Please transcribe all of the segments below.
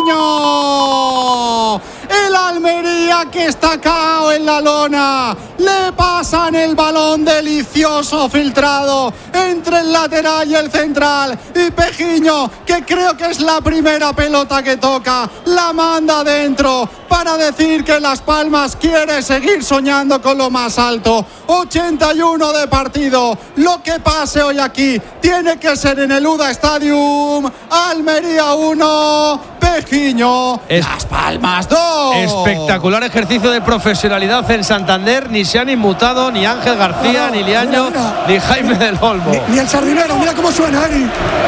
Pejiño. El Almería, que está cao en la lona, le pasan el balón delicioso filtrado entre el lateral y el central, y Pejiño, que creo que es la primera pelota que toca, la manda adentro para decir que Las Palmas quiere seguir soñando con lo más alto. 81 de partido. Lo que pase hoy aquí tiene que ser en el UDA Stadium. Almería 1, Pejiño, Las Palmas 2. Espectacular ejercicio de profesionalidad en Santander. Ni se han inmutado ni Ángel García, ni Liaño, ni Jaime del Olmo. Ni el Sardinero, mira cómo suena, Eri.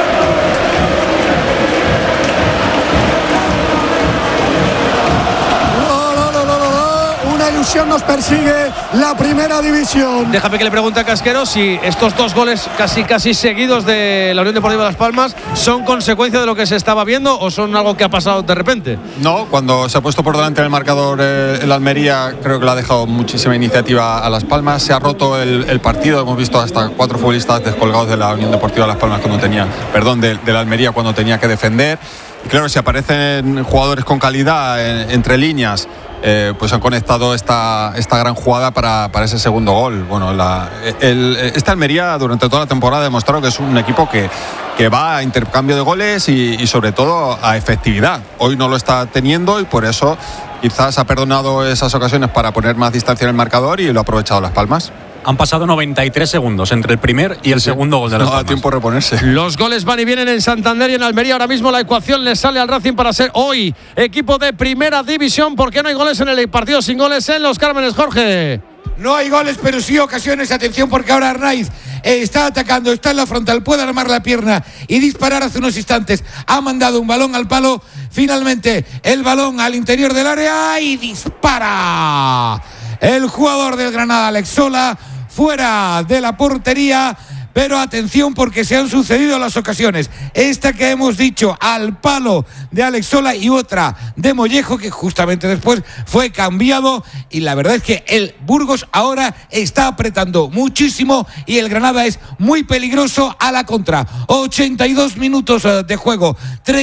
Ilusión nos persigue la primera división. Déjame que le pregunte a Casquero si estos dos goles casi seguidos de la Unión Deportiva Las Palmas son consecuencia de lo que se estaba viendo o son algo que ha pasado de repente. No, cuando se ha puesto por delante en el marcador el Almería, creo que le ha dejado muchísima iniciativa a Las Palmas. Se ha roto el partido, hemos visto hasta 4 futbolistas descolgados de la Unión Deportiva Las Palmas de la Almería cuando tenía que defender. Y claro, si aparecen jugadores con calidad entre líneas, pues han conectado esta gran jugada para ese segundo gol. Bueno, esta Almería durante toda la temporada ha demostrado que es un equipo que va a intercambio de goles y sobre todo a efectividad. Hoy no lo está teniendo y por eso quizás ha perdonado esas ocasiones para poner más distancia en el marcador y lo ha aprovechado Las Palmas. Han pasado 93 segundos entre el primer y el segundo gol de Las Palmas. No da tiempo a reponerse. Los goles van y vienen en Santander y en Almería. Ahora mismo la ecuación le sale al Racing para ser hoy equipo de primera división. ¿Por qué no hay goles en el partido sin goles en Los Cármenes, Jorge? No hay goles, pero sí ocasiones. Atención, porque ahora Arnaiz está atacando, está en la frontal, puede armar la pierna y disparar. Hace unos instantes ha mandado un balón al palo. Finalmente el balón al interior del área y dispara el jugador del Granada, Alex Sola, fuera de la portería. Pero atención, porque se han sucedido las ocasiones. Esta que hemos dicho al palo de Alex Sola y otra de Mollejo, que justamente después fue cambiado. Y la verdad es que el Burgos ahora está apretando muchísimo y el Granada es muy peligroso a la contra. 82 minutos de juego,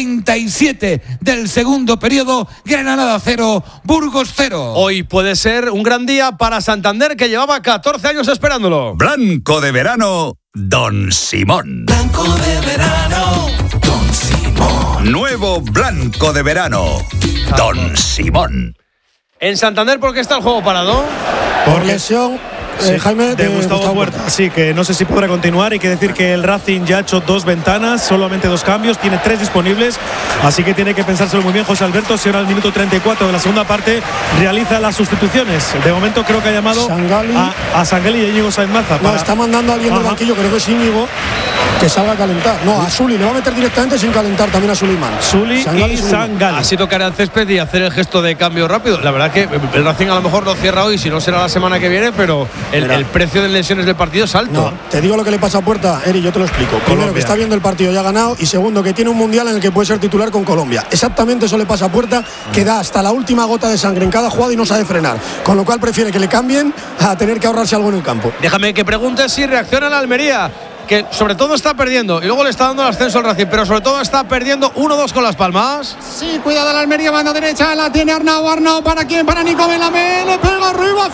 37 del segundo periodo. Granada 0, Burgos 0. Hoy puede ser un gran día para Santander, que llevaba 14 años esperándolo. Blanco de verano, Don Simón. Blanco de verano, Don Simón. Nuevo blanco de verano, Don Simón. En Santander, ¿por qué está el juego parado? Por lesión. Jaime, de Gustavo Puerta. Sí, que no sé si podrá continuar. Hay que decir que el Racing ya ha hecho 2 ventanas, solamente 2 cambios, tiene 3 disponibles, así que tiene que pensárselo muy bien José Alberto. Si ahora al minuto 34 de la segunda parte realiza las sustituciones. De momento creo que ha llamado a Sangali y a Íñigo Sainz Maza. No, está mandando a alguien del banquillo, creo que es Íñigo, que salga a calentar. No, a Suli, le va a meter directamente sin calentar también a Suleiman. Suli y Sangali. Así tocará el césped y hacer el gesto de cambio rápido. La verdad que el Racing a lo mejor lo cierra hoy, si no será la semana que viene, pero el precio de lesiones del partido es alto. No, te digo lo que le pasa a Puerta, Eri, yo te lo explico. Primero, que está viendo el partido y ha ganado, y segundo, que tiene un mundial en el que puede ser titular con Colombia. Exactamente eso le pasa a Puerta, que da hasta la última gota de sangre en cada jugada y no sabe frenar. Con lo cual prefiere que le cambien a tener que ahorrarse algo en el campo. Déjame que pregunte si reacciona la Almería, que sobre todo está perdiendo y luego le está dando el ascenso al Racing, pero sobre todo está perdiendo 1-2 con Las Palmas. Sí, cuidado la Almería, banda derecha, la tiene Arnau, ¿para quién? Para Nico Belamé, le pega arriba,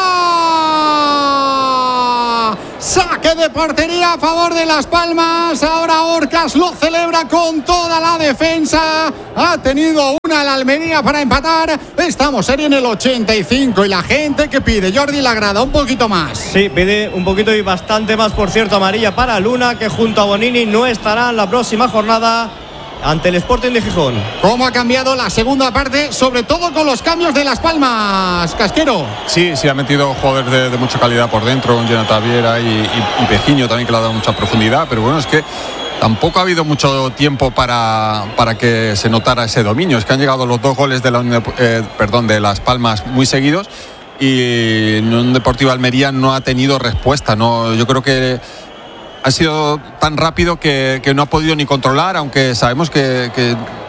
fuera. Saque de portería a favor de Las Palmas. Ahora Orcas lo celebra con toda la defensa. Ha tenido una la Almería para empatar. Estamos en el 85 y la gente que pide, Jordi Lagrada, un poquito más. Sí, pide un poquito y bastante más, por cierto, amarilla para Luna, que junto a Bonini no estará en la próxima jornada ante el Sporting de Gijón. ¿Cómo ha cambiado la segunda parte? Sobre todo con los cambios de Las Palmas, Casquero. Sí, ha metido jugadores de mucha calidad por dentro, un Jonathan Viera y Pejiño también, que le ha dado mucha profundidad, pero bueno, es que tampoco ha habido mucho tiempo para que se notara ese dominio. Es que han llegado los 2 goles de Las Palmas muy seguidos y Unión Deportiva Almería no ha tenido respuesta. No, yo creo que ha sido tan rápido que no ha podido ni controlar, aunque sabemos que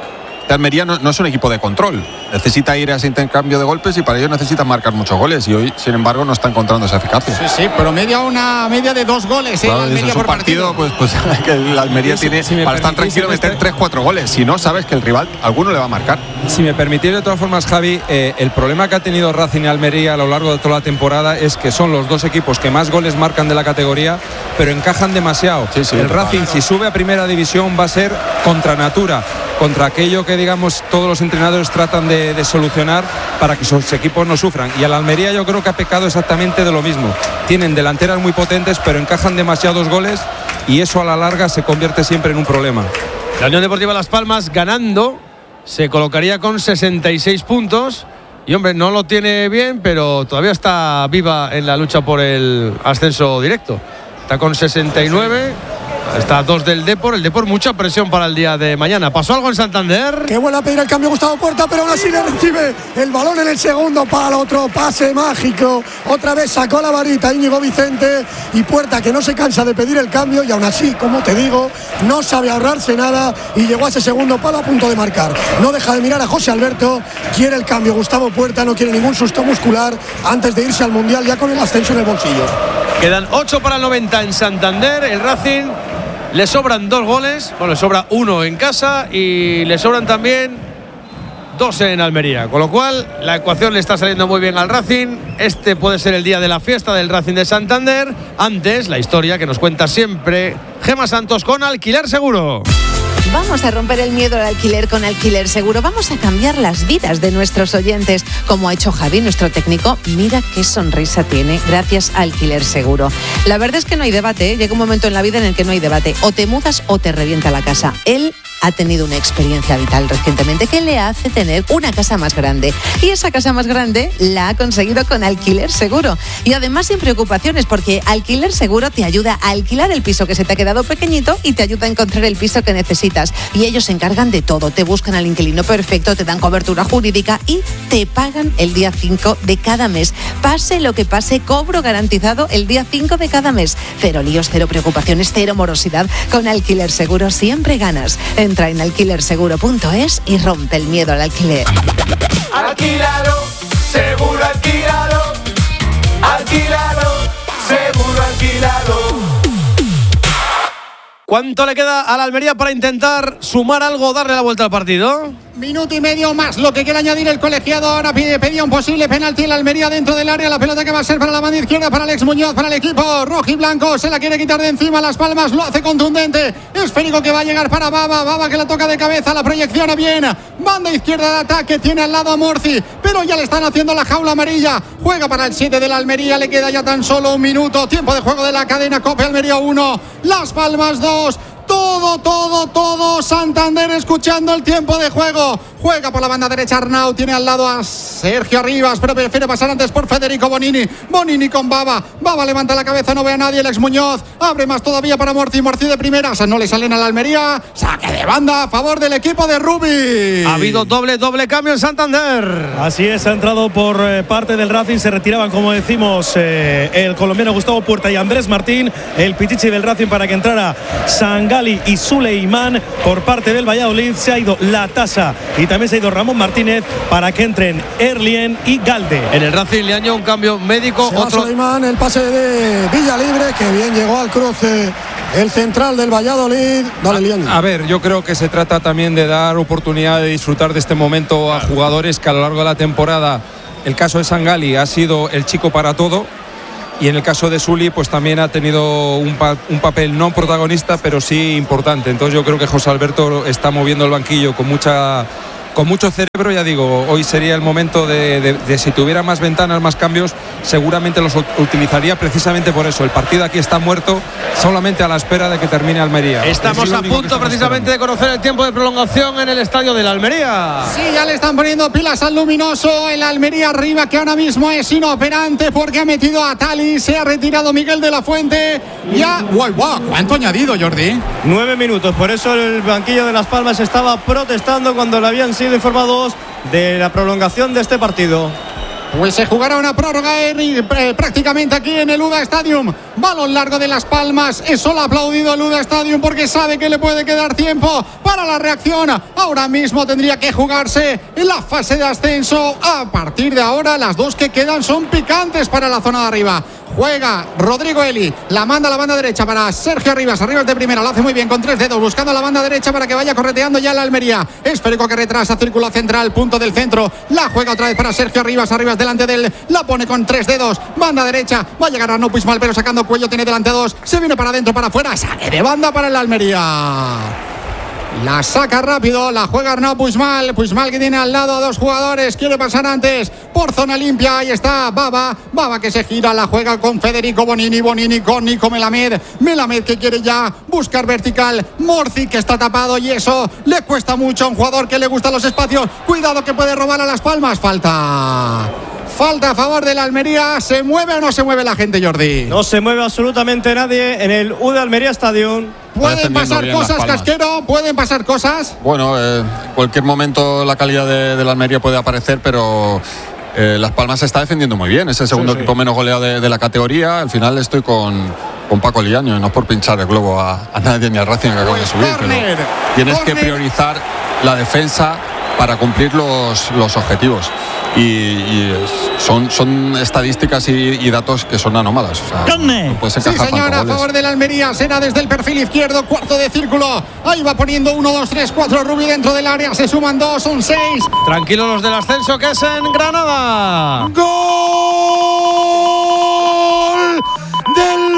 Almería no es un equipo de control. Necesita ir a ese intercambio de golpes y para ello necesita marcar muchos goles. Y hoy, sin embargo, no está encontrando esa eficacia. Sí, promedia una media de 2 goles. Claro, Almería por partido. Pues que el Almería tiene para estar tranquilo meter 3-4 goles. Si no, sabes que el rival alguno le va a marcar. Si me permitís, de todas formas, Javi, el problema que ha tenido Racing y Almería a lo largo de toda la temporada es que son los dos equipos que más goles marcan de la categoría, pero encajan demasiado. El Racing, si sube a primera división, va a ser contra natura, contra aquello que, digamos, todos los entrenadores tratan de solucionar para que sus equipos no sufran. Y al Almería yo creo que ha pecado exactamente de lo mismo. Tienen delanteras muy potentes, pero encajan demasiados goles y eso a la larga se convierte siempre en un problema. La Unión Deportiva Las Palmas, ganando, se colocaría con 66 puntos. Y hombre, no lo tiene bien, pero todavía está viva en la lucha por el ascenso directo. Está con 69. Está a 2 del Depor. El Depor, mucha presión para el día de mañana. ¿Pasó algo en Santander? Que vuelve a pedir el cambio Gustavo Puerta, pero aún así le recibe el balón en el segundo palo. Otro pase mágico. Otra vez sacó la varita Íñigo Vicente. Y Puerta, que no se cansa de pedir el cambio. Y aún así, como te digo, no sabe ahorrarse nada. Y llegó a ese segundo palo a punto de marcar. No deja de mirar a José Alberto. Quiere el cambio Gustavo Puerta. No quiere ningún susto muscular antes de irse al Mundial ya con el ascenso en el bolsillo. Quedan 8 para el 90 en Santander. El Racing le sobran 2 goles. Bueno, le sobra 1 en casa y le sobran también 2 en Almería. Con lo cual, la ecuación le está saliendo muy bien al Racing. Este puede ser el día de la fiesta del Racing de Santander. Antes, la historia que nos cuenta siempre Gemma Santos con Alquiler Seguro. Vamos a romper el miedo al alquiler con Alquiler Seguro. Vamos a cambiar las vidas de nuestros oyentes, como ha hecho Javi, nuestro técnico. Mira qué sonrisa tiene gracias a Alquiler Seguro. La verdad es que no hay debate, ¿eh? Llega un momento en la vida en el que no hay debate. O te mudas o te revienta la casa. Él ha tenido una experiencia vital recientemente que le hace tener una casa más grande. Y esa casa más grande la ha conseguido con Alquiler Seguro. Y además sin preocupaciones, porque Alquiler Seguro te ayuda a alquilar el piso que se te ha quedado pequeñito y te ayuda a encontrar el piso que necesitas. Y ellos se encargan de todo. Te buscan al inquilino perfecto, te dan cobertura jurídica y te pagan el día 5 de cada mes. Pase lo que pase, cobro garantizado el día 5 de cada mes. Cero líos, cero preocupaciones, cero morosidad. Con Alquiler Seguro siempre ganas. Entra en alquilerseguro.es y rompe el miedo al alquiler. Alquílalo, seguro alquílalo. Alquílalo, seguro alquílalo. ¿Cuánto le queda a la Almería para intentar sumar algo o darle la vuelta al partido? Minuto y medio más lo que quiere añadir el colegiado. Ahora pedía un posible penalti en la Almería dentro del área. La pelota que va a ser para la banda izquierda, para Alex Muñoz, para el equipo rojo y blanco. Se la quiere quitar de encima Las Palmas, lo hace contundente. Esférico que va a llegar para Baba que la toca de cabeza, la proyecciona bien. Banda izquierda de ataque, tiene al lado a Morci, pero ya le están haciendo la jaula amarilla. Juega para el 7 de la Almería, le queda ya tan solo un minuto. Tiempo de juego de la cadena COPE. Almería 1, Las Palmas 2. Todo Santander escuchando el tiempo de juego. Juega por la banda derecha Arnau, tiene al lado a Sergio Arribas, pero prefiere pasar antes por Federico Bonini con Baba levanta la cabeza, no ve a nadie. Alex Muñoz abre más todavía para Morci de primera, no le salen a la Almería. Saque de banda a favor del equipo de Rubi. Ha habido doble cambio en Santander. Así es, ha entrado por parte del Racing. Se retiraban, como decimos, el colombiano Gustavo Puerta y Andrés Martín, el pitichi del Racing, para que entrara Sangali y Suleimán. Por parte del Valladolid se ha ido La Tasa y también se ha ido Ramón Martínez para que entren Erlien y Galde. En el Racing le año un cambio médico. Otro Suleimán, el pase de Villalibre, que bien llegó al cruce el central del Valladolid. Dale, Lian. A ver, yo creo que se trata también de dar oportunidad de disfrutar de este momento a jugadores que a lo largo de la temporada, el caso de Sangali ha sido el chico para todo. Y en el caso de Suli, pues también ha tenido un papel no protagonista, pero sí importante. Entonces yo creo que José Alberto está moviendo el banquillo con mucho cerebro. Ya digo, hoy sería el momento de si tuviera más ventanas, más cambios, seguramente los utilizaría precisamente por eso. El partido aquí está muerto, solamente a la espera de que termine Almería. Estamos a punto precisamente de conocer el tiempo de prolongación en el estadio de la Almería. Sí, ya le están poniendo pilas al luminoso. El Almería arriba, que ahora mismo es inoperante porque ha metido a Tali. Se ha retirado Miguel de la Fuente. Ya, guau, ¿cuánto añadido, Jordi? 9 minutos, por eso el banquillo de Las Palmas estaba protestando cuando le habían sido informados de la prolongación de este partido. Pues se jugará una prórroga prácticamente aquí en el UDA Stadium. Balón largo de Las Palmas. Eso lo ha aplaudido el UDA Stadium porque sabe que le puede quedar tiempo para la reacción. Ahora mismo tendría que jugarse en la fase de ascenso. A partir de ahora las dos que quedan son picantes para la zona de arriba. Juega Rodrigo Eli, la manda a la banda derecha para Sergio Arribas de primera, lo hace muy bien con 3 dedos, buscando a la banda derecha para que vaya correteando ya la Almería. Esférico que retrasa, círculo central, punto del centro, la juega otra vez para Sergio Arribas delante de él, la pone con 3 dedos, banda derecha, va a llegar a no Puigmal, pero sacando cuello, tiene delante 2, se viene para adentro, para afuera, saque de banda para el Almería. La saca rápido, la juega Arnau Puigmal que tiene al lado a 2 jugadores, quiere pasar antes por zona limpia, ahí está Baba que se gira, la juega con Federico Bonini con Nico Melamed que quiere ya buscar vertical, Morci que está tapado y eso le cuesta mucho a un jugador que le gustan los espacios, cuidado que puede robar a Las Palmas, falta a favor de la Almería. ¿Se mueve o no se mueve la gente, Jordi? No se mueve absolutamente nadie en el UDA Almería Stadium. ¿Pueden pasar cosas, Casquero? ¿Pueden pasar cosas? Bueno, en cualquier momento la calidad de la Almería puede aparecer, pero Las Palmas se está defendiendo muy bien. Es el segundo equipo menos goleado de la categoría. Al final estoy con Paco Liaño, no es por pinchar el globo a nadie ni al Racing que acaba de subir, pero tienes que priorizar la defensa para cumplir los objetivos. Y son estadísticas y datos que son anómalas. O sea, no puedes encajar sí, señora, a favor de la Almería. Será desde el perfil izquierdo, cuarto de círculo. Ahí va poniendo 1, 2, 3, 4 Rubí dentro del área. Se suman 2, son 6. Tranquilos los del ascenso, que es en Granada. ¡Gol del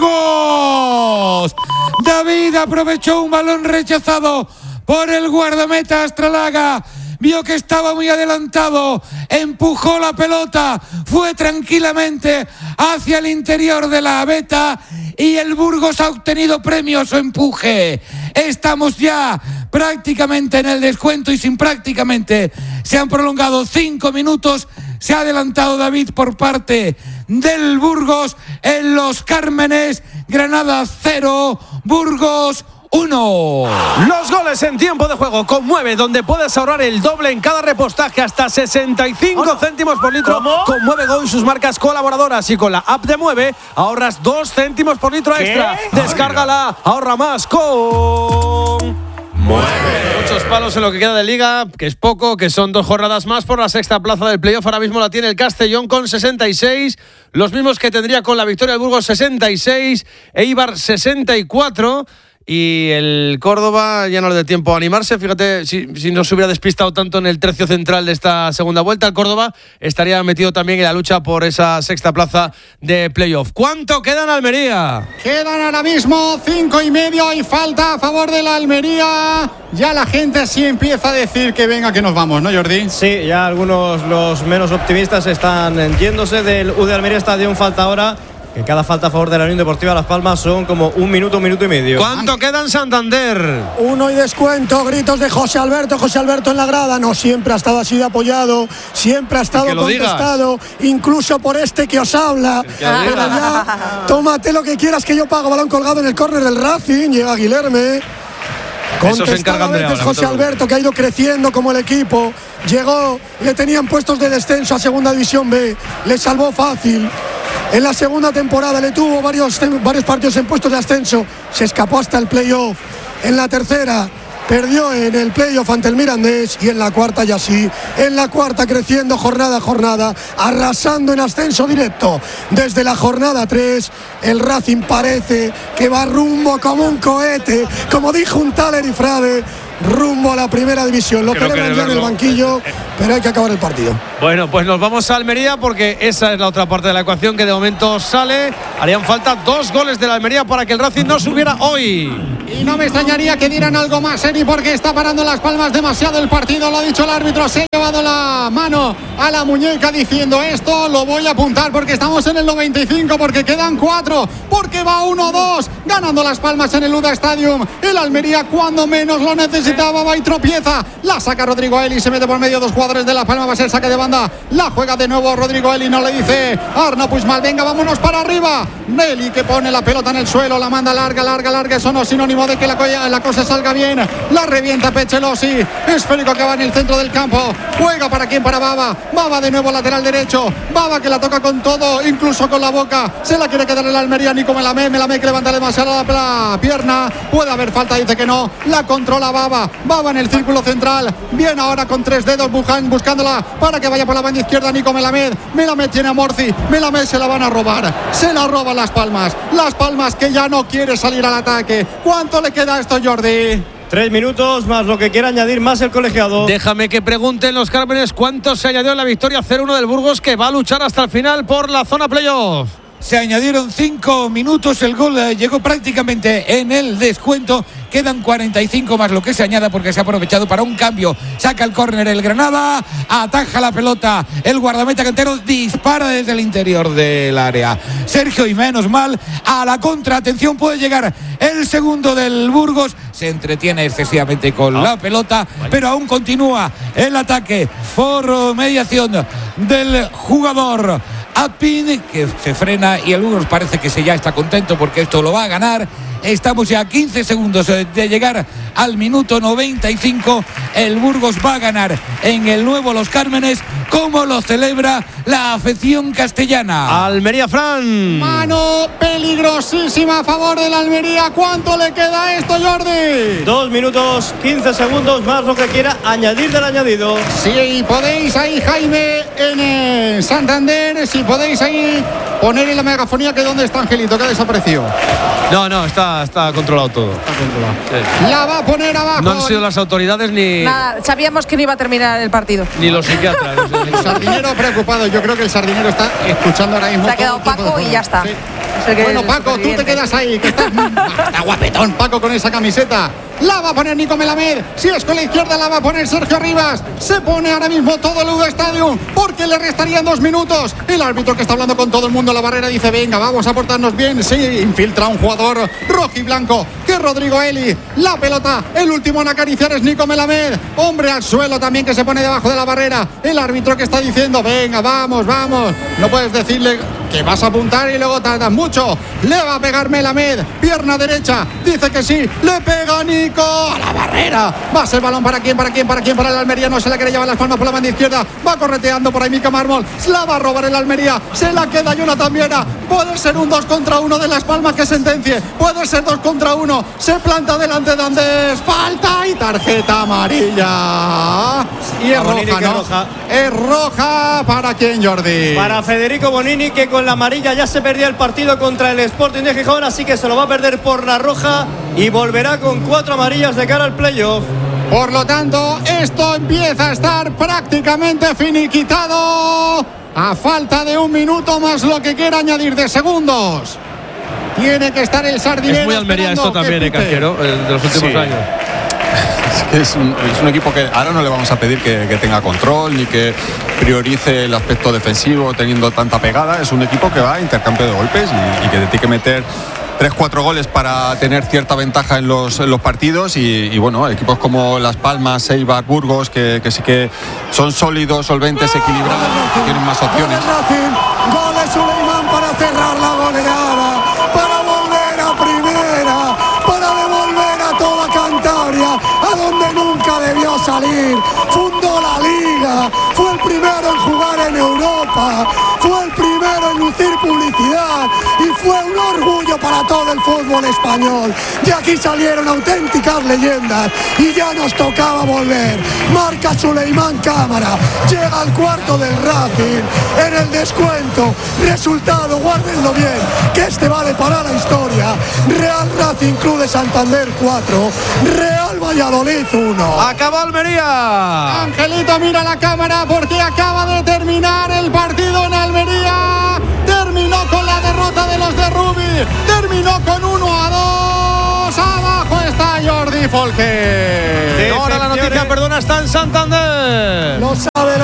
Burgos! David aprovechó un balón rechazado por el guardameta Astralaga. Vio que estaba muy adelantado, empujó la pelota, fue tranquilamente hacia el interior de la veta y el Burgos ha obtenido premio a su empuje. Estamos ya prácticamente en el descuento y sin prácticamente. Se han prolongado 5 minutos, se ha adelantado David por parte del Burgos en Los Cármenes. Granada 0, Burgos 1. Los goles en tiempo de juego con Mueve, donde puedes ahorrar el doble en cada repostaje, hasta 65 céntimos por litro. Con Mueve Go y sus marcas colaboradoras, y con la app de Mueve ahorras 2 céntimos por litro extra. Descárgala, ahorra más con Mueve. Muchos palos en lo que queda de liga, que es poco, que son 2 jornadas más por la sexta plaza del playoff. Ahora mismo la tiene el Castellón con 66, los mismos que tendría con la victoria del Burgos, 66, Eibar 64. Y el Córdoba ya no le da tiempo a animarse. Fíjate, si no se hubiera despistado tanto en el tercio central de esta segunda vuelta, el Córdoba estaría metido también en la lucha por esa sexta plaza de playoff. ¿Cuánto queda en Almería? Quedan ahora mismo 5:30 y falta a favor de la Almería. Ya la gente sí empieza a decir que venga, que nos vamos, ¿no, Jordi? Sí, ya algunos, los menos optimistas, están yéndose del UDA Almería Stadium. Falta ahora, que cada falta a favor de la Unión Deportiva Las Palmas son como 1 minuto, 1 minuto y medio. ¿Cuánto queda en Santander? 1 y descuento, gritos de José Alberto en la grada. No, siempre ha estado así de apoyado, siempre ha estado contestado, incluso por este que os habla. Pero ya, tómate lo que quieras que yo pago. Balón colgado en el córner del Racing, llega Guilherme. Contestaba a veces José Alberto, que ha ido creciendo como el equipo. Llegó, le tenían puestos de descenso a Segunda División B, le salvó fácil. En la segunda temporada le tuvo varios partidos en puestos de ascenso, se escapó hasta el playoff. En la tercera perdió en el playoff ante el Mirandés, y en la cuarta ya sí, en la cuarta creciendo jornada a jornada, arrasando en ascenso directo. Desde la jornada 3 el Racing parece que va rumbo como un cohete, como dijo un tal Erifrade, rumbo a la primera división. Lo celebran ya en el banquillo, pero hay que acabar el partido. Bueno, pues nos vamos a Almería, porque esa es la otra parte de la ecuación que de momento sale. Harían falta 2 goles de la Almería para que el Racing no subiera hoy. Y no me extrañaría que dieran algo más, Eri, porque está parando Las Palmas demasiado el partido. Lo ha dicho el árbitro, se ha llevado la mano a la muñeca diciendo: esto lo voy a apuntar porque estamos en el 95, porque quedan 4, porque va 1-2, ganando Las Palmas en el UDA Stadium. El Almería, cuando menos lo necesitaba, va y tropieza. La saca Rodrigo Eli, se mete por medio 2 jugadores de Las Palmas, va a ser saque de banda banda. La juega de nuevo Rodrigo Eli, no le dice Arnau Puigmal, venga, vámonos para arriba. Eli que pone la pelota en el suelo, la manda larga. Eso no es sinónimo de que la cosa salga bien. La revienta Pechelosi. Esférico que va en el centro del campo. Juega para quién, para Baba. Baba de nuevo lateral derecho. Baba que la toca con todo, incluso con la boca. Se la quiere quedar en la Almería. Nico Melamed que levanta demasiado la pierna. Puede haber falta, dice que no. La controla Baba. Baba en el círculo central. Bien ahora con 3 dedos buscándola para que vaya por la banda izquierda Nico Melamed. Melamed tiene a Morci. Melamed se la van a robar. Se la roban Las Palmas. Las Palmas que ya no quiere salir al ataque. ¿Cuánto le queda a esto, Jordi? 3 minutos más lo que quiera añadir más el colegiado. Déjame que pregunten los Cármenes cuánto se añadió en la victoria 0-1 del Burgos, que va a luchar hasta el final por la zona playoff. Se añadieron 5 minutos, el gol llegó prácticamente en el descuento. Quedan 45 más lo que se añada porque se ha aprovechado para un cambio. Saca el córner el Granada, ataja la pelota el guardameta cantero, dispara desde el interior del área. Sergio, y menos mal, a la contra. Atención, puede llegar el segundo del Burgos. Se entretiene excesivamente con la pelota, pero aún continúa el ataque por mediación del jugador Apin, que se frena, y el Burgos parece que ya está contento porque esto lo va a ganar. Estamos ya a 15 segundos de llegar al minuto 95. El Burgos va a ganar en el nuevo Los Cármenes. ¿Cómo lo celebra la afición castellana? Almería, Fran. Mano peligrosísima a favor de la Almería. ¿Cuánto le queda a esto, Jordi? 2 minutos 15 segundos más lo que quiera añadir del añadido. Si podéis ahí, Jaime, en Santander, si podéis ahí poner en la megafonía que dónde está Angelito, que ha desaparecido. No, está controlado todo. Está controlado. Sí. La va a poner abajo. No han sido las autoridades ni... Nada, sabíamos que no iba a terminar el partido. Ni los psiquiatras. El sardinero preocupado. Yo creo que el sardinero está escuchando ahora mismo. Se ha quedado Paco y ya está. Sí. Bueno, Paco, tú te quedas ahí, que estás... Está guapetón Paco con esa camiseta. La va a poner Nico Melamed. Si es con la izquierda, la va a poner Sergio Rivas. Se pone ahora mismo todo el UD Stadium porque le restarían 2 minutos. El árbitro, que está hablando con todo el mundo en la barrera, dice: venga, vamos a portarnos bien. Sí, infiltra un jugador rojiblanco, que es Rodrigo Eli. La pelota, el último en acariciar es Nico Melamed. Hombre al suelo también, que se pone debajo de la barrera. El árbitro, que está diciendo: venga, vamos. No puedes decirle que vas a apuntar y luego tardas mucho. Le va a pegar Melamed, pierna derecha, dice que sí, le pega Nico a la barrera. Va a ser balón para quién, para el Almería. No se la quiere llevar Las Palmas por la banda izquierda. Va correteando por ahí Mica Mármol. Se la va a robar el Almería. Se la queda Jonathan Viera. Puede ser un 2 contra 1 de Las Palmas que sentencie. Puede ser 2 contra 1. Se planta delante de Andrés. Falta y tarjeta amarilla. Y es roja, ¿no? Es roja. ¿Para quién, Jordi? Para Federico Bonini, que con la amarilla ya se perdía el partido contra el Sporting de Gijón, así que se lo va a perder por la roja y volverá con 4 amarillas de cara al playoff. Por lo tanto, esto empieza a estar prácticamente finiquitado. A falta de 1 minuto más lo que quiera añadir de segundos. Tiene que estar el sardinero. Es muy Almería esto también, Casquero, de los últimos años. Es un equipo que ahora no le vamos a pedir que tenga control ni que priorice el aspecto defensivo teniendo tanta pegada. Es un equipo que va a intercambio de golpes y que tiene que meter 3-4 goles para tener cierta ventaja en los partidos y bueno, equipos como Las Palmas, Eibar, Burgos, que sí que son sólidos, solventes, equilibrados, tienen más opciones. Gol de Suleiman para cerrar la goleada, para volver a primera, para devolver a toda Cantabria a donde nunca debió salir. Fundó la liga, fue el primero en jugar en Europa, fue el primero en lucir publicidad y fue un orgullo para todo el fútbol español. De aquí salieron auténticas leyendas y ya nos tocaba volver. Marca Suleiman Cámara, llega al cuarto del Racing en el descuento. Resultado, guárdenlo bien, que este vale para la historia. Real Racing Club de Santander 4, Real Valladolid 1. ¡Acabó Almería! Angelito, mira la cámara porque acaba de terminar el partido en Almería. Terminó con la derrota de los de Rubi. Terminó con 1-2. Abajo está Jordi Folque. Ahora la noticia, perdona, está en Santander. Lo sabe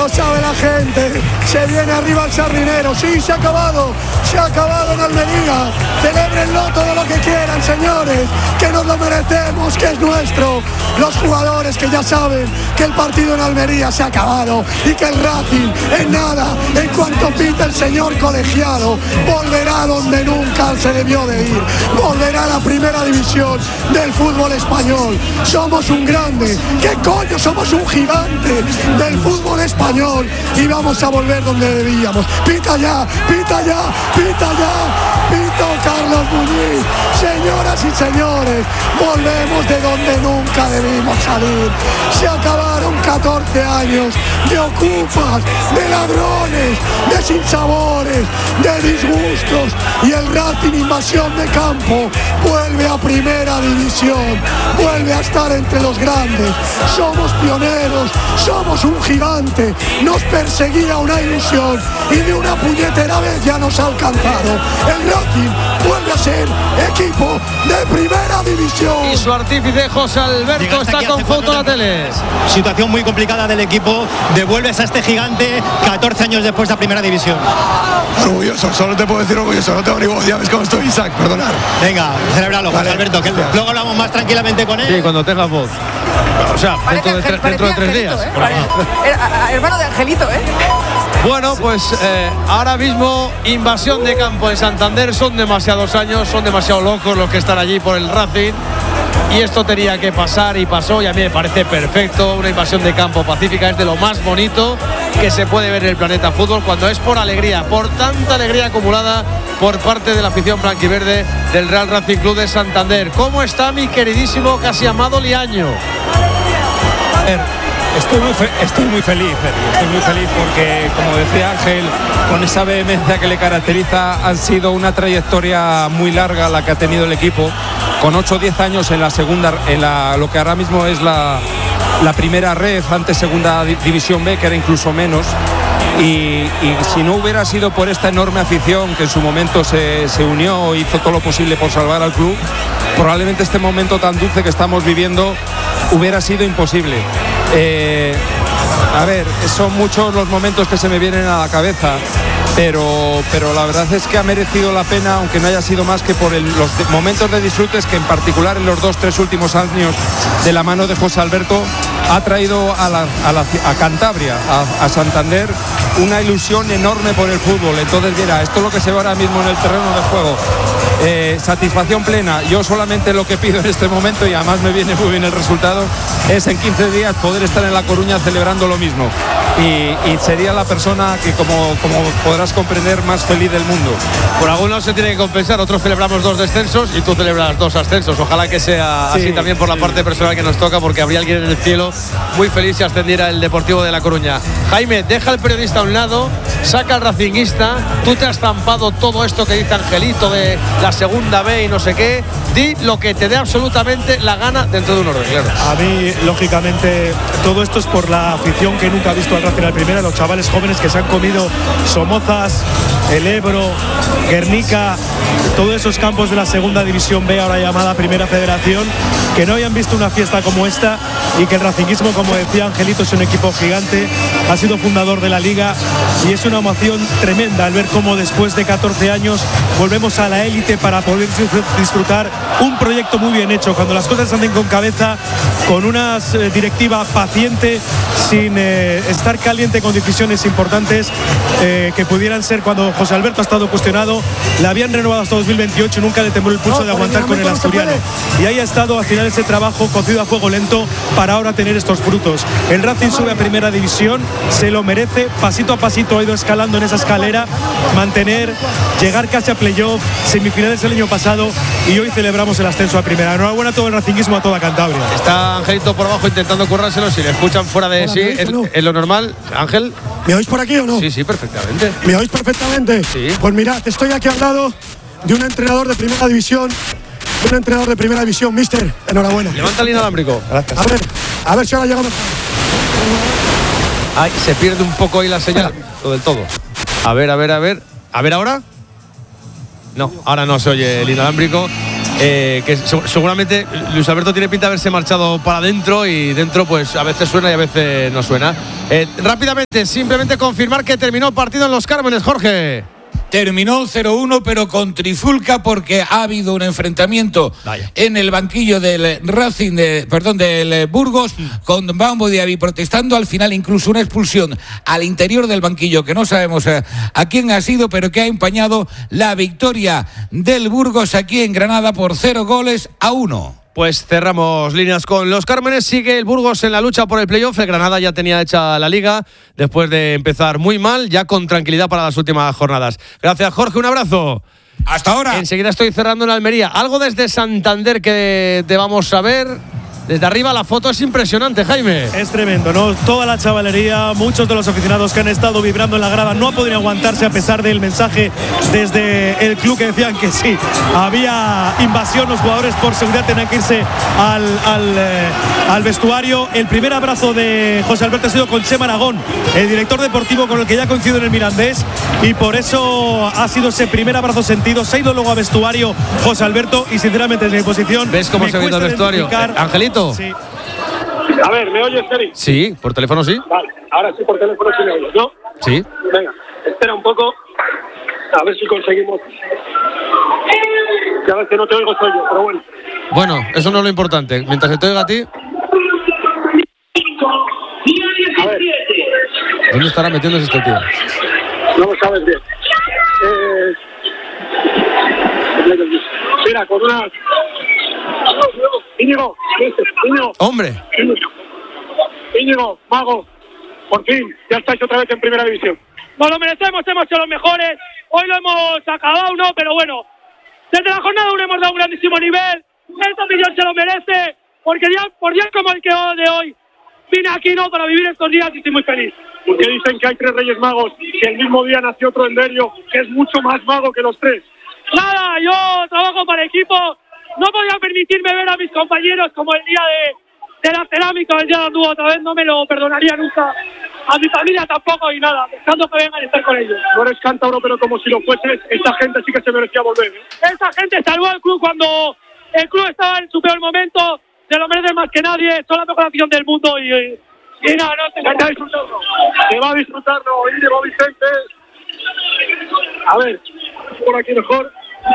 lo sabe la gente. Se viene arriba el Sardinero. Sí, se ha acabado en Almería. Celébrenlo todo lo que quieran, señores, que nos lo merecemos, que es nuestro. Los jugadores que ya saben que el partido en Almería se ha acabado y que el Racing en nada, en cuanto pita el señor colegiado, volverá donde nunca se debió de ir. Volverá a la primera división del fútbol español. Somos un grande. ¿Qué coño? Somos un gigante del fútbol español y vamos a volver donde debíamos. Pita ya, pita ya, pita ya. Pito Carlos Muñiz. Señoras y señores, volvemos de donde nunca debimos salir. Se acabaron 14 años de ocupas, de ladrones, de sinsabores, de disgustos, y el Racing Invasión de Campo vuelve a primera división, vuelve a estar entre los grandes. Somos pioneros, somos un gigante. Nos perseguía una ilusión y de una puñetera vez ya nos ha alcanzado. El Racing vuelve a ser equipo de primera división. Y su artífice José Alberto está con foto a la tele. Situación muy complicada del equipo. Devuelves a este gigante 14 años después de primera división. Orgulloso, solo te puedo decir orgulloso. No tengo ni voz, ya ves cómo estoy, Isaac, perdonad. Venga, celébralo, José Alberto, que luego hablamos más tranquilamente con él. Sí, cuando tengas voz. O sea, dentro de 3 días. Hermano de Angelito, ¿eh? Bueno, pues ahora mismo invasión de campo en Santander. Son demasiados años, son demasiado locos los que están allí por el Racing. Y esto tenía que pasar y pasó, y a mí me parece perfecto. Una invasión de campo pacífica es de lo más bonito que se puede ver en el planeta fútbol, cuando es por alegría, por tanta alegría acumulada por parte de la afición blanquiverde del Real Racing Club de Santander. ¿Cómo está mi queridísimo, casi amado Liaño? Estoy muy feliz porque, como decía Ángel, con esa vehemencia que le caracteriza, han sido una trayectoria muy larga la que ha tenido el equipo, con 8 o 10 años en la segunda, lo que ahora mismo es la primera red, antes segunda división B, que era incluso menos. Y si no hubiera sido por esta enorme afición que en su momento se unió, hizo todo lo posible por salvar al club, probablemente este momento tan dulce que estamos viviendo hubiera sido imposible. A ver, son muchos los momentos que se me vienen a la cabeza, pero la verdad es que ha merecido la pena, aunque no haya sido más que por los momentos de disfrutes que en particular en los 2-3 últimos años, de la mano de José Alberto, ha traído a Cantabria, a Santander, una ilusión enorme por el fútbol. Entonces, mira, esto es lo que se ve ahora mismo en el terreno de juego. Satisfacción plena. Yo solamente lo que pido en este momento, y además me viene muy bien el resultado, es en 15 días poder estar en La Coruña celebrando lo mismo. Y sería la persona que, como podrás comprender, más feliz del mundo. Por algunos se tiene que compensar, otros celebramos 2 descensos y tú celebras 2 ascensos. Ojalá que sea así también por la parte personal que nos toca, porque habría alguien en el cielo muy feliz si ascendiera el Deportivo de La Coruña. Jaime, deja al periodista a un lado, saca al racinguista. Tú te has zampado todo esto que dice Angelito de la segunda B y no sé qué. Di lo que te dé absolutamente la gana dentro de un orden, claro. A mí, lógicamente, todo esto es por la afición que nunca ha visto al Racing al primera, los chavales jóvenes que se han comido Somozas, el Ebro, Guernica, todos esos campos de la segunda división B, ahora llamada Primera Federación, que no hayan visto una fiesta como esta, y que el racinguismo, como decía Angelito, es un equipo gigante, ha sido fundador de la liga, y es una emoción tremenda al ver cómo después de 14 años volvemos a la élite para poder disfrutar un proyecto muy bien hecho, cuando las cosas anden con cabeza, con una directiva paciente, sin estar caliente con decisiones importantes que pudieran ser. Cuando José Alberto ha estado cuestionado, le habían renovado hasta 2028 y nunca le tembló el pulso de aguantar con el asturiano, y ahí ha estado al final ese trabajo cocido a fuego lento para ahora tener estos frutos. El Racing sube a primera división, se lo merece, pasito a pasito ha ido escalando en esa escalera, llegar casi a playoff, semifinales el año pasado, y hoy celebramos el ascenso a primera. Enhorabuena a todo el racinguismo, a toda Cantabria. Está Angelito por abajo intentando currárselo, si le escuchan fuera de sí, es lo normal. Ángel, ¿me oís por aquí o no? Sí, perfectamente. ¿Me oís perfectamente? Sí. Pues mirad, estoy aquí al lado de un entrenador de primera división. Mister, enhorabuena. Levanta el inalámbrico. Gracias. A ver si ahora llegamos. Ay, se pierde un poco ahí la señal, o del todo. A ver ahora. No, ahora no se oye el inalámbrico. Que seguramente Luis Alberto tiene pinta de haberse marchado para adentro, y dentro pues a veces suena y a veces no suena. Rápidamente, simplemente confirmar que terminó el partido en Los Cármenes, Jorge. Terminó 0-1, pero con trifulca porque ha habido un enfrentamiento en el banquillo del del Burgos, con Bambo Diaby protestando. Al final incluso una expulsión al interior del banquillo que no sabemos a quién ha sido, pero que ha empañado la victoria del Burgos aquí en Granada por 0-1. Pues cerramos líneas con Los Cármenes. Sigue el Burgos en la lucha por el playoff. El Granada ya tenía hecha la liga después de empezar muy mal, ya con tranquilidad para las últimas jornadas. Gracias, Jorge, un abrazo. Hasta ahora. Enseguida estoy cerrando en Almería. Algo desde Santander que te vamos a ver. Desde arriba la foto es impresionante, Jaime. Es tremendo, ¿no? Toda la chavalería, muchos de los aficionados que han estado vibrando en la grada no han podido aguantarse a pesar del mensaje desde el club que decían que sí, había invasión, los jugadores por seguridad tenían que irse al vestuario. El primer abrazo de José Alberto ha sido con Chema Aragón, el director deportivo con el que ya coincido en el Mirandés, y por eso ha sido ese primer abrazo sentido. Se ha ido luego a vestuario José Alberto y sinceramente desde mi posición ¿ves cómo se ha ido al vestuario? Angelito. Sí. A ver, ¿me oyes, Eri? Sí, por teléfono sí. Vale, ahora sí por teléfono sí me oyes, ¿no? Sí. Venga, espera un poco, a ver si conseguimos. Ya ves que no te oigo soy yo, pero bueno. Bueno, eso no es lo importante. Mientras te oiga a ti. A ver. ¿Dónde estará metiéndose este tío? No lo sabes bien. Mira, con una... Íñigo. ¡Hombre! Íñigo, Mago, por fin, ya estáis otra vez en primera división. Nos lo merecemos, hemos hecho los mejores. Hoy lo hemos acabado, ¿no? Pero bueno, desde la jornada 1 hemos dado un grandísimo nivel. Esta afición se lo merece, porque por días como el que de hoy, vine aquí, ¿no?, para vivir estos días y estoy muy feliz. Porque dicen que hay 3 Reyes Magos, que el mismo día nació otro en Derio, que es mucho más mago que los 3. Nada, yo trabajo para el equipo. No podía permitirme ver a mis compañeros como el día de la cerámica, el día de Andúa, otra vez no me lo perdonaría nunca. A mi familia tampoco y nada, pensando que vengan a estar con ellos. No eres cántabro, pero como si lo fueses, esta gente sí que se merecía volver, ¿eh? Esta gente salvó al club cuando el club estaba en su peor momento, se lo merecen más que nadie, son la mejor afición del mundo y nada, no te va a disfrutarlo. Se va a disfrutarlo, Íñigo Vicente. A ver, por aquí mejor.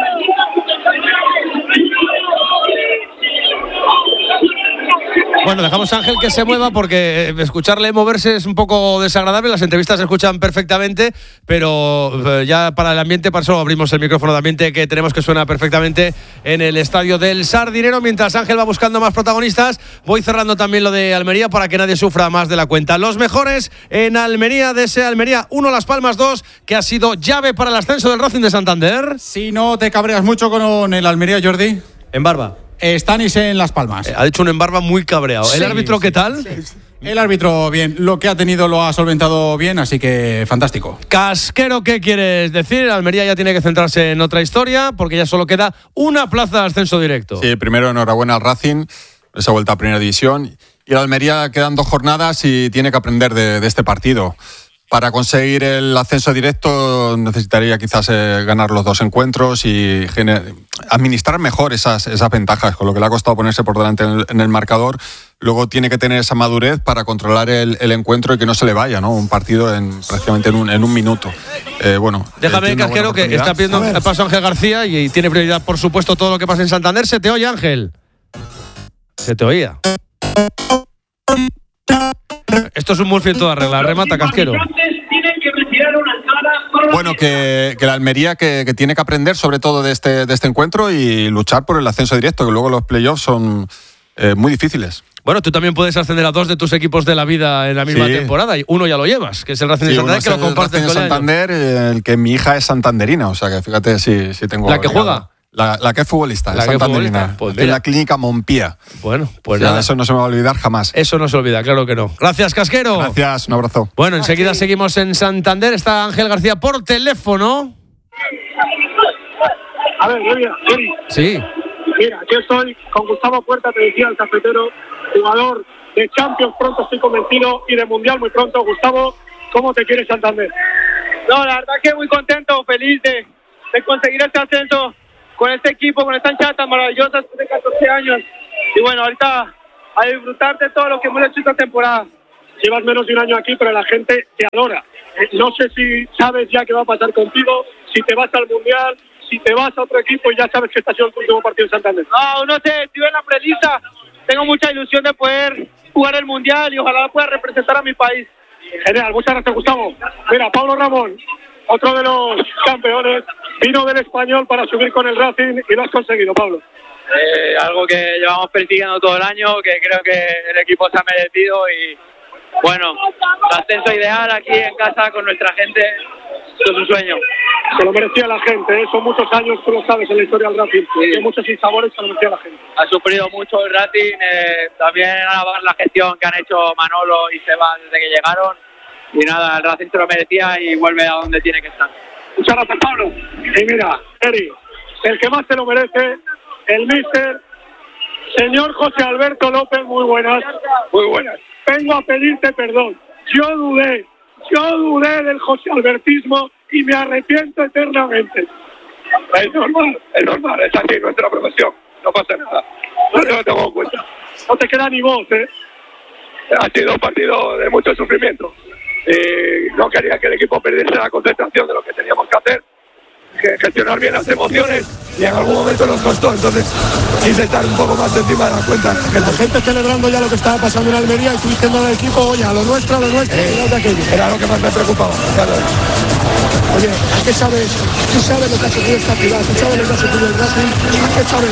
Bueno, dejamos a Ángel que se mueva porque escucharle moverse es un poco desagradable. Las entrevistas se escuchan perfectamente, pero ya para el ambiente, para eso abrimos el micrófono de ambiente que tenemos que suena perfectamente en el estadio del Sardinero. Mientras Ángel va buscando más protagonistas, voy cerrando también lo de Almería para que nadie sufra más de la cuenta. Los mejores en Almería, de ese Almería 1, Las Palmas 2, que ha sido llave para el ascenso del Racing de Santander. Si no te cabreas mucho con el Almería, Jordi. En barba. Stanis en Las Palmas. Ha dicho un en barba muy cabreado. Sí, ¿el árbitro qué tal? Sí. El árbitro bien, lo que ha tenido lo ha solventado bien, así que fantástico. Casquero, ¿qué quieres decir? Almería ya tiene que centrarse en otra historia porque ya solo queda una plaza de ascenso directo. Sí, primero enhorabuena al Racing, esa vuelta a primera división. Y el Almería quedan 2 jornadas y tiene que aprender de este partido. Para conseguir el ascenso directo necesitaría quizás ganar los 2 encuentros y administrar mejor esas ventajas, con lo que le ha costado ponerse por delante en el marcador. Luego tiene que tener esa madurez para controlar el encuentro y que no se le vaya, ¿no? Un partido prácticamente en un minuto. Bueno, déjame, Casquero, que está pidiendo el paso a Ángel García y tiene prioridad, por supuesto, todo lo que pasa en Santander. ¿Se te oye, Ángel? Se te oía. Esto es un Murphy en toda regla. Remata, Casquero. Bueno, que la Almería que tiene que aprender sobre todo de este encuentro y luchar por el ascenso directo, que luego los playoffs son muy difíciles. Bueno, tú también puedes ascender a 2 de tus equipos de la vida en la misma temporada y uno ya lo llevas, que es el Racing de Santander, que lo compartes con Santander, el que mi hija es santanderina, o sea que fíjate si tengo... ¿La que juega? La que es futbolista, la santanderina, pues en la clínica Montpía. Bueno, pues nada. Eso no se me va a olvidar jamás. Eso no se olvida, claro que no. Gracias, Casquero. Gracias, un abrazo. Bueno, enseguida seguimos en Santander. Está Ángel García por teléfono. A ver, Eri. Sí. Mira, aquí estoy con Gustavo Puerta, te decía, el cafetero, jugador de Champions pronto, estoy convencido, y de Mundial muy pronto. Gustavo, ¿cómo te quiere Santander? No, la verdad que muy contento, feliz de conseguir este ascenso con este equipo, con esta hinchada tan maravillosa después de 14 años. Y bueno, ahorita a disfrutar de todo lo que hemos hecho esta temporada. llevas menos de un año aquí, pero la gente te adora. No sé si sabes ya qué va a pasar contigo, si te vas al Mundial, si te vas a otro equipo y ya sabes que este ha sido tu último partido en Santander. No sé, estoy en la prelista. Tengo mucha ilusión de poder jugar el Mundial y ojalá pueda representar a mi país. Genial, muchas gracias, Gustavo. Mira, Pablo Ramón, otro de los campeones, vino del Español para subir con el Racing y lo has conseguido, Pablo. Algo que llevamos persiguiendo todo el año, que creo que el equipo se ha merecido y bueno, el ascenso ideal aquí en casa con nuestra gente, esto es un sueño. Se lo merecía la gente, son muchos años, tú lo sabes, en la historia del Racing, hay muchos sinsabores, se lo merecía la gente. Ha sufrido mucho el Racing, también alabar la gestión que han hecho Manolo y Seba desde que llegaron y nada, el Racing se lo merecía y vuelve a donde tiene que estar. Muchas gracias, Pablo. Y mira, Eri, el que más se lo merece, el míster, señor José Alberto López, muy buenas. Muy buenas. Vengo a pedirte perdón. Yo dudé del José Albertismo y me arrepiento eternamente. Es normal, es así nuestra profesión, no pasa nada. No te lo tengo en cuenta. No te queda ni voz, Ha sido un partido de mucho sufrimiento. No quería que el equipo perdiese la concentración de lo que teníamos que hacer, gestionar bien las emociones y en algún momento nos costó, entonces quise estar un poco más encima de la cuenta. La gente celebrando ya lo que estaba pasando en Almería y tú diciendo al equipo, oye, a lo nuestro, era lo que más me preocupaba, claro. Oye, ¿qué sabes? Tú sabes lo que ha sufrido esta ciudad, tú sabes lo que ha sufrido el Racing, ¿qué sabes?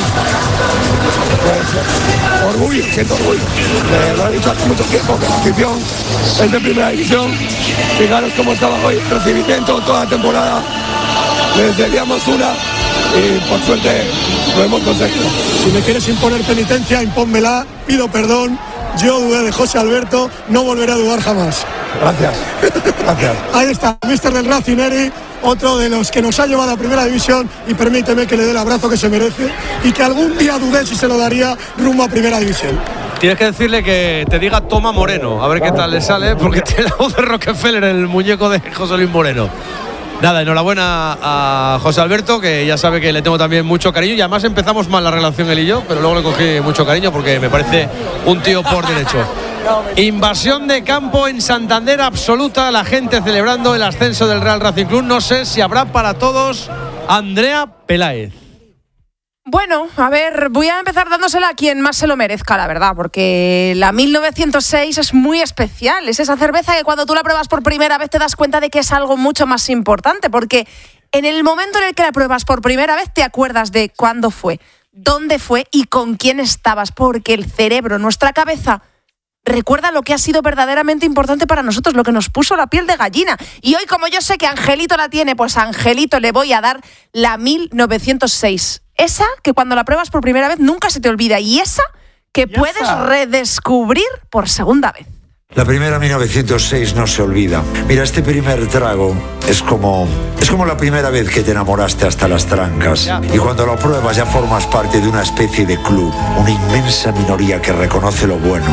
Pues, orgullo, siento orgullo. Lo he dicho hace mucho tiempo, que la afición es de primera división. Fijaros cómo estaba hoy el recibimiento toda la temporada. Les debíamos una y por suerte lo hemos conseguido. Si me quieres imponer penitencia, impónmela, pido perdón. Yo dudé de José Alberto, no volveré a dudar jamás. Gracias. Ahí está, Mister del Racing, Eri, otro de los que nos ha llevado a Primera División y permíteme que le dé el abrazo que se merece y que algún día dudé si se lo daría rumbo a Primera División. Tienes que decirle que te diga Toma Moreno, a ver qué tal le sale, porque tiene la voz de Rockefeller, el muñeco de José Luis Moreno. Nada, enhorabuena a José Alberto, que ya sabe que le tengo también mucho cariño y además empezamos mal la relación él y yo, pero luego le cogí mucho cariño porque me parece un tío por derecho. Invasión de campo en Santander absoluta, la gente celebrando el ascenso del Real Racing Club. No sé si habrá para todos. Andrea Peláez. Bueno, a ver, voy a empezar dándosela a quien más se lo merezca, la verdad, porque la 1906 es muy especial. Es esa cerveza que cuando tú la pruebas por primera vez te das cuenta de que es algo mucho más importante, porque en el momento en el que la pruebas por primera vez te acuerdas de cuándo fue, dónde fue y con quién estabas, porque el cerebro, nuestra cabeza, recuerda lo que ha sido verdaderamente importante para nosotros, lo que nos puso la piel de gallina. Y hoy, como yo sé que Angelito la tiene, pues a Angelito le voy a dar la 1906. Esa que cuando la pruebas por primera vez nunca se te olvida y esa que puedes redescubrir por segunda vez. La primera 1906 no se olvida. Mira, este primer trago es como la primera vez que te enamoraste hasta las trancas. Y cuando lo pruebas ya formas parte de una especie de club, una inmensa minoría que reconoce lo bueno.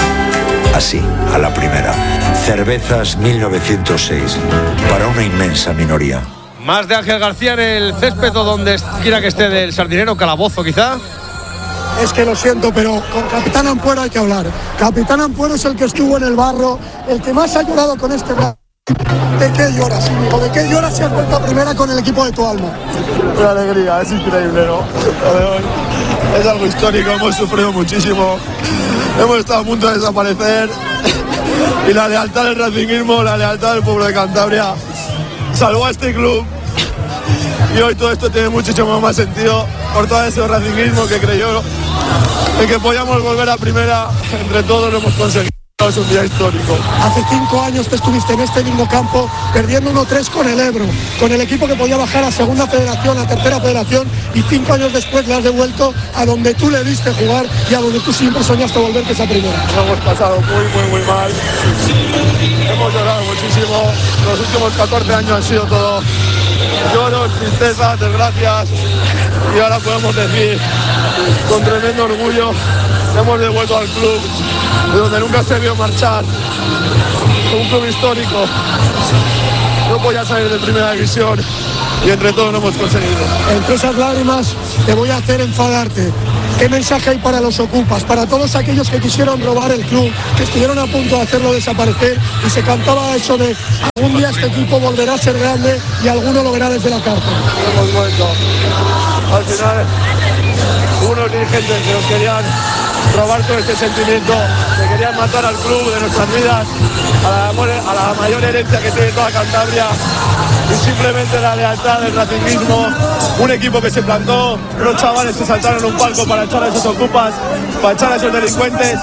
Así, a la primera. Cervezas 1906, para una inmensa minoría. Más de Ángel García en el césped o donde quiera que esté del Sardinero, Calabozo quizá. Es que lo siento, pero con Capitán Ampuero hay que hablar. Capitán Ampuero es el que estuvo en el barro, el que más ha llorado con este barro. ¿De qué lloras, amigo? ¿De qué lloras si has vuelto a primera con el equipo de tu alma? Una alegría, es increíble, ¿no? Lo de hoy es algo histórico, hemos sufrido muchísimo, hemos estado a punto de desaparecer y la lealtad del racinguismo, la lealtad del pueblo de Cantabria salvó a este club y hoy todo esto tiene muchísimo más sentido por todo ese racinguismo que creyó en que podíamos volver a primera. Entre todos lo hemos conseguido. Es un día histórico. Hace 5 años te estuviste en este mismo campo perdiendo 1-3 con el Ebro, con el equipo que podía bajar a segunda federación, a tercera federación, y 5 años después le has devuelto a donde tú le diste jugar y a donde tú siempre soñaste volver, que es a primera. Lo hemos pasado muy mal. Hemos llorado muchísimo. Los últimos 14 años han sido todo lloros, tristezas, desgracias, y ahora podemos decir con tremendo orgullo que hemos devuelto al club de donde nunca se vio marchar, un club histórico. No podía salir de primera división y entre todos lo hemos conseguido. Entre esas lágrimas te voy a hacer enfadarte. ¿Qué mensaje hay para los ocupas? Para todos aquellos que quisieron robar el club, que estuvieron a punto de hacerlo desaparecer y se cantaba eso de algún día este equipo volverá a ser grande y alguno lo verá desde la cárcel. Hemos vuelto. Al final, unos dirigentes que nos querían robar todo este sentimiento, que querían matar al club de nuestras vidas, a la mayor herencia que tiene toda Cantabria, y simplemente la lealtad del racinguismo, un equipo que se plantó, unos chavales que saltaron un palco para echar a esos ocupas, para echar a esos delincuentes,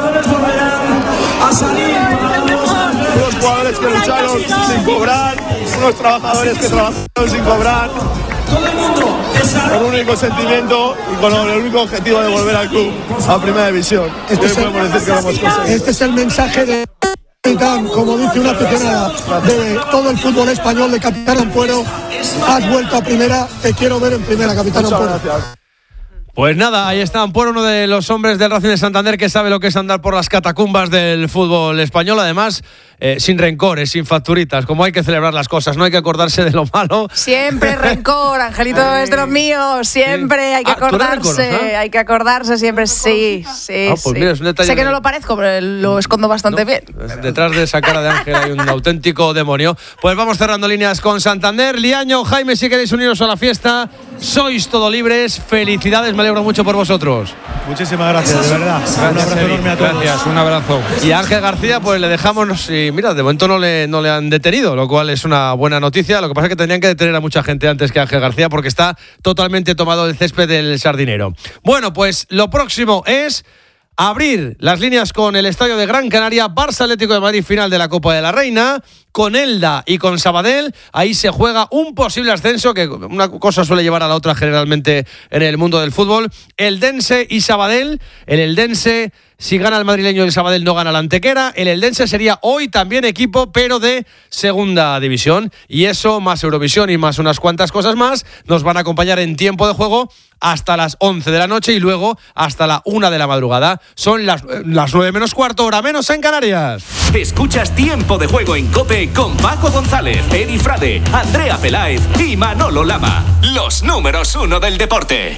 unos jugadores que lucharon sin cobrar, unos trabajadores que trabajaron sin cobrar, con un único sentimiento y con el único objetivo de volver al club a Primera División. Este es el mensaje de capitán, como dice una aficionada de todo el fútbol español, de Capitán Ampuero. Has vuelto a Primera, te quiero ver en Primera, Capitán Ampuero. Pues nada, ahí está Ampuero, uno de los hombres del Racing de Santander que sabe lo que es andar por las catacumbas del fútbol español, además sin rencores, sin facturitas, como hay que celebrar las cosas, no hay que acordarse de lo malo. Siempre rencor, Angelito es de los míos, siempre hay que acordarse, hay que acordarse siempre, sí. Pues mira, es un detalle sé que no lo parezco, pero lo escondo bastante bien. Detrás de esa cara de Ángel hay un auténtico demonio. Pues vamos cerrando líneas con Santander. Liaño, Jaime, si queréis uniros a la fiesta, sois todo libres, felicidades, me alegro mucho por vosotros. Muchísimas gracias, de verdad. Un abrazo enorme a todos. Gracias, un abrazo. Y a Ángel García, pues le dejamos, y mira, de momento no le han detenido, lo cual es una buena noticia. Lo que pasa es que tendrían que detener a mucha gente antes que a Ángel García porque está totalmente tomado el césped del Sardinero. Bueno, pues lo próximo es abrir las líneas con el estadio de Gran Canaria, Barça Atlético de Madrid, final de la Copa de la Reina, con Elda y con Sabadell. Ahí se juega un posible ascenso, que una cosa suele llevar a la otra generalmente en el mundo del fútbol. Eldense y Sabadell. El Eldense, si gana el madrileño y el Sabadell no gana la Antequera. El Eldense sería hoy también equipo, pero de segunda división. Y eso, más Eurovisión y más unas cuantas cosas más, nos van a acompañar en tiempo de juego hasta las 11 de la noche y luego hasta la 1 de la madrugada. Son las 9 menos cuarto, hora menos en Canarias. Escuchas Tiempo de Juego en COPE con Paco González, Edi Frade, Andrea Peláez y Manolo Lama. Los números 1 del deporte.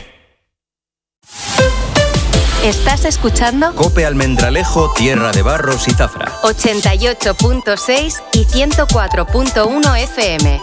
¿Estás escuchando? COPE Almendralejo, Tierra de Barros y Zafra. 88.6 y 104.1 FM.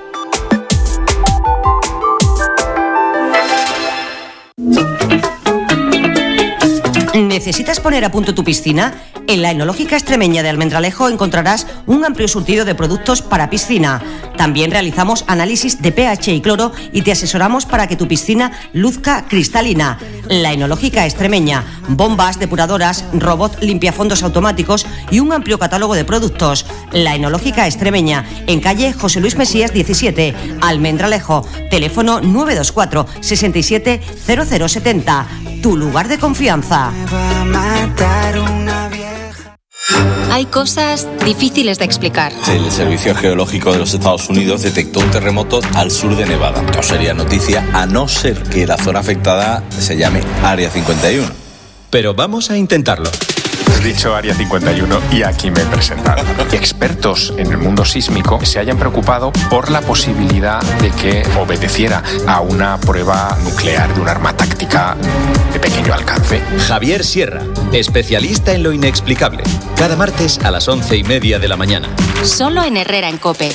¿Necesitas poner a punto tu piscina? En la Enológica Extremeña de Almendralejo encontrarás un amplio surtido de productos para piscina. También realizamos análisis de pH y cloro y te asesoramos para que tu piscina luzca cristalina. La Enológica Extremeña, bombas, depuradoras, robot limpiafondos automáticos y un amplio catálogo de productos. La Enológica Extremeña, en calle José Luis Mesías 17, Almendralejo. Teléfono 924 67 0070. Tu lugar de confianza. Hay cosas difíciles de explicar. El Servicio Geológico de los Estados Unidos detectó un terremoto al sur de Nevada. No sería noticia a no ser que la zona afectada se llame Área 51. Pero vamos a intentarlo. He dicho Área 51 y aquí me he presentado. Expertos en el mundo sísmico se hayan preocupado por la posibilidad de que obedeciera a una prueba nuclear de un arma táctica de pequeño alcance. Javier Sierra, especialista en lo inexplicable. Cada martes a las 11:30 de la mañana. Solo en Herrera en COPE.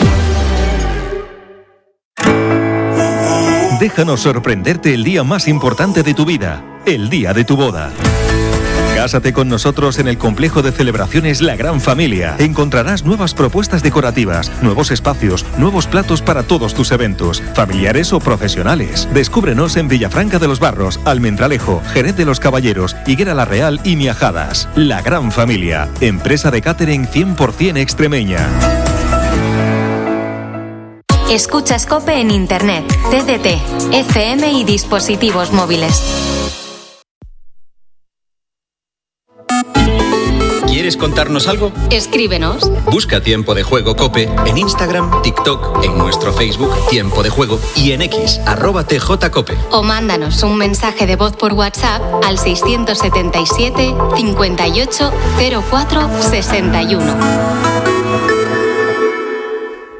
Déjanos sorprenderte el día más importante de tu vida, el día de tu boda. Cásate con nosotros en el complejo de celebraciones La Gran Familia. Encontrarás nuevas propuestas decorativas, nuevos espacios, nuevos platos para todos tus eventos, familiares o profesionales. Descúbrenos en Villafranca de los Barros, Almendralejo, Jerez de los Caballeros, Higuera la Real y Miajadas. La Gran Familia, empresa de catering 100% extremeña. Escuchas COPE en Internet, TDT, FM y dispositivos móviles. ¿Quieres contarnos algo? Escríbenos. Busca Tiempo de Juego COPE en Instagram, TikTok, en nuestro Facebook Tiempo de Juego y en X, @TJCOPE. O mándanos un mensaje de voz por WhatsApp al 677 58 04 61.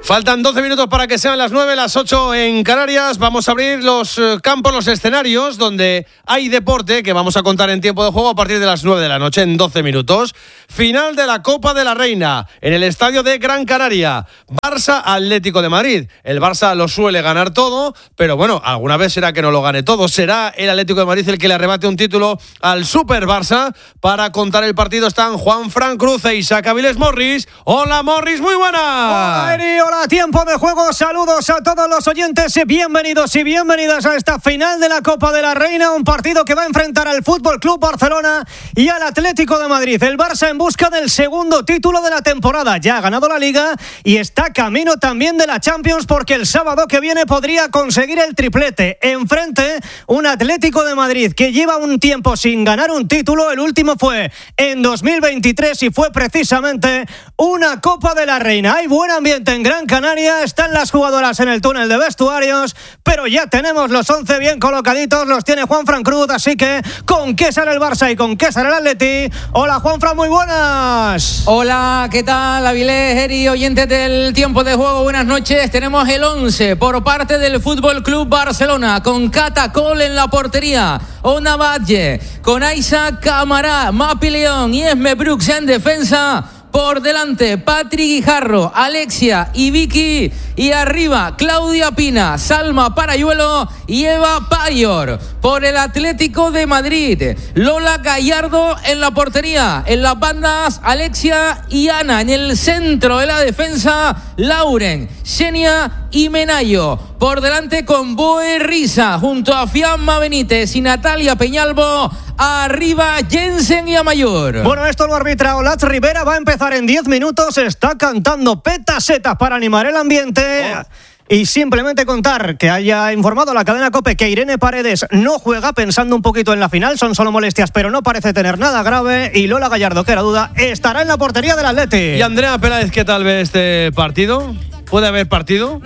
Faltan 12 minutos para que sean las 9, las 8 en Canarias. Vamos a abrir los campos, los escenarios donde hay deporte que vamos a contar en tiempo de juego a partir de las 9 de la noche en 12 minutos. Final de la Copa de la Reina en el estadio de Gran Canaria. Barça Atlético de Madrid. El Barça lo suele ganar todo, pero bueno, alguna vez será que no lo gane todo. Será el Atlético de Madrid el que le arrebate un título al Super Barça. Para contar el partido están Juanfran Cruz e Isaac Avilés Morris. Hola Morris, muy buenas. Hola, tiempo de juego, saludos a todos los oyentes, bienvenidos y bienvenidas a esta final de la Copa de la Reina, un partido que va a enfrentar al Fútbol Club Barcelona y al Atlético de Madrid. El Barça en busca del segundo título de la temporada, ya ha ganado la Liga y está camino también de la Champions, porque el sábado que viene podría conseguir el triplete. Enfrente, un Atlético de Madrid que lleva un tiempo sin ganar un título, el último fue en 2023 y fue precisamente una Copa de la Reina. Hay buen ambiente en Gran Canaria, están las jugadoras en el túnel de vestuarios, pero ya tenemos los 11 bien colocaditos, los tiene Juanfran Cruz, así que ¿con qué sale el Barça y con qué sale el Atleti? Hola Juanfran, muy buenas. Hola, ¿qué tal? Avilés, Eri, oyentes del tiempo de juego, buenas noches. Tenemos el 11 por parte del Fútbol Club Barcelona, con Cata Cole en la portería, Ona Batlle, con Aisha Camará, Mapi León y Esme Brooks en defensa. Por delante, Patri Guijarro, Alexia y Vicky. Y arriba, Claudia Pina, Salma Parayuelo y Eva Payor. Por el Atlético de Madrid, Lola Gallardo en la portería. En las bandas, Alexia y Ana. En el centro de la defensa, Lauren, Xenia y Menayo. Por delante con Boe Risa, junto a Fiamma Benítez y Natalia Peñalvo. Arriba, Jensen y Amayor. Bueno, esto lo arbitra Olatz Rivera, va a empezar en 10 minutos, está cantando Petasetas para animar el ambiente. Y simplemente contar que haya informado la cadena COPE que Irene Paredes no juega, pensando un poquito en la final, son solo molestias, pero no parece tener nada grave. Y Lola Gallardo, que era duda, estará en la portería del Atleti. Y Andrea Peláez, ¿qué tal ve este partido? ¿Puede haber partido?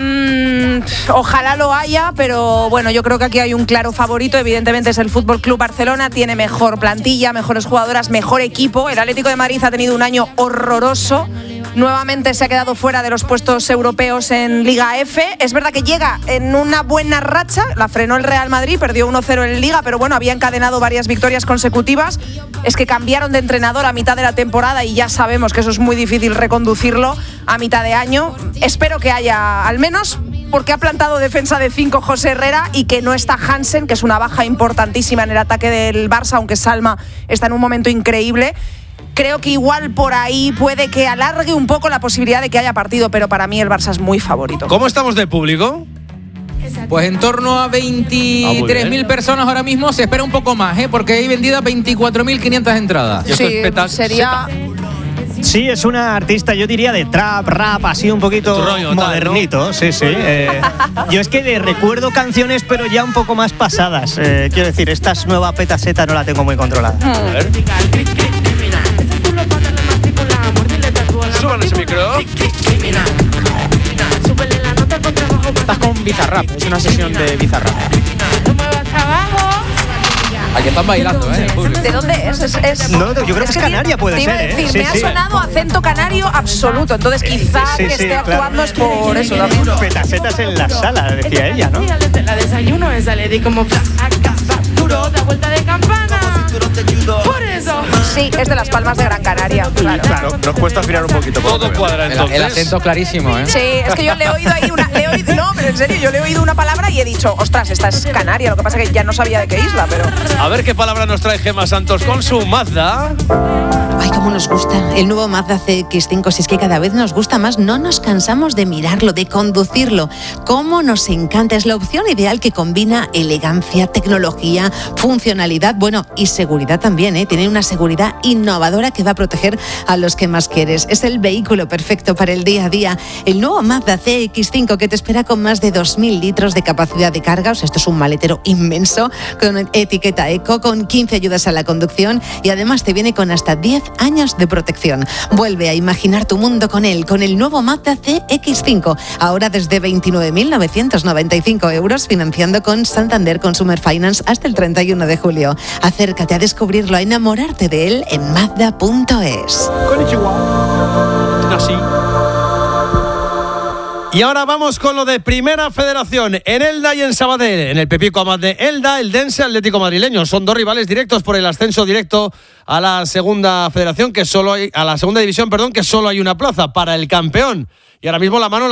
Ojalá lo haya, pero bueno, yo creo que aquí hay un claro favorito. Evidentemente es el Fútbol Club Barcelona, tiene mejor plantilla, mejores jugadoras, mejor equipo. El Atlético de Madrid ha tenido un año horroroso. Nuevamente se ha quedado fuera de los puestos europeos en Liga F. Es verdad que llega en una buena racha, la frenó el Real Madrid, perdió 1-0 en Liga, pero bueno, había encadenado varias victorias consecutivas. Es que cambiaron de entrenador a mitad de la temporada y ya sabemos que eso es muy difícil reconducirlo a mitad de año. Espero que haya, al menos porque ha plantado defensa de 5 José Herrera y que no está Hansen, que es una baja importantísima en el ataque del Barça, aunque Salma está en un momento increíble. Creo que igual por ahí puede que alargue un poco la posibilidad de que haya partido, pero para mí el Barça es muy favorito. ¿Cómo estamos de público? Pues en torno a 23.000 personas ahora mismo. Se espera un poco más, porque hay vendidas 24.500 entradas. Sí, sería... Sí, es una artista, yo diría, de trap, rap, así un poquito rollo, modernito. Tal, ¿no? Sí, sí. Yo es que le recuerdo canciones, pero ya un poco más pasadas. Quiero decir, esta nueva Petaseta no la tengo muy controlada. A ver. Suban ese micro. Estás con Bizarrap, es una sesión de Bizarrap. Aquí están bailando, el público. ¿De dónde es? No, yo creo que es Canaria, puede ser. Te iba a decir, me ha sonado acento canario absoluto. Entonces quizá que esté actuando es por eso también. Petasetas en la sala, decía ella, ¿no? La desayuno, esa le di como duro, da vuelta de campana. Por eso. Sí, es de Las Palmas de Gran Canaria. Claro, nos cuesta afinar un poquito. Todo cuadra entonces. El acento clarísimo, Sí, es que yo le he oído ahí no, pero en serio, yo le he oído una palabra y he dicho, ostras, esta es Canaria. Lo que pasa es que ya no sabía de qué isla, pero... A ver qué palabra nos trae Gemma Santos con su Mazda. Ay, cómo nos gusta el nuevo Mazda CX-5. Si es que cada vez nos gusta más, no nos cansamos de mirarlo, de conducirlo. Cómo nos encanta, es la opción ideal que combina elegancia, tecnología, funcionalidad, bueno, y seguridad también, Tiene una seguridad innovadora que va a proteger a los que más quieres. Es el vehículo perfecto para el día a día. El nuevo Mazda CX-5 que te espera con más de 2.000 litros de capacidad de carga. O sea, esto es un maletero inmenso con etiqueta eco, con 15 ayudas a la conducción y además te viene con hasta 10 años de protección. Vuelve a imaginar tu mundo con él, con el nuevo Mazda CX-5. Ahora desde 29.995 euros, financiando con Santander Consumer Finance hasta el 31 de julio. Acércate a descubrirlo, a enamorarte de él en Mazda.es. Konnichiwa. Así. Y ahora vamos con lo de Primera Federación. En Elda y en Sabadell, en el Pepico Amat de Elda, el Dense Atlético Madrileño. Son dos rivales directos por el ascenso directo a la Segunda Federación, a la Segunda División, que solo hay una plaza para el campeón. Y ahora mismo la mano